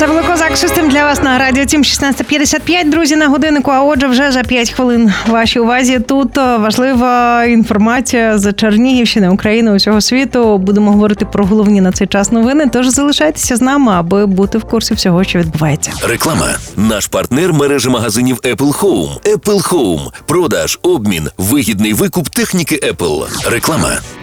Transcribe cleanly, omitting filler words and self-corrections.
Це Великозак System для вас на Радіо Тім 16:55, друзі, на годиннику. А отже, вже за 5 хвилин вашій увазі тут важлива інформація з Чернігівщини, України, усього світу. Будемо говорити про головні на цей час новини, тож залишайтеся з нами, аби бути в курсі всього, що відбувається. Реклама. Наш партнер – мережа магазинів Apple Home. Apple Home. Продаж, обмін, вигідний викуп техніки Apple. Реклама.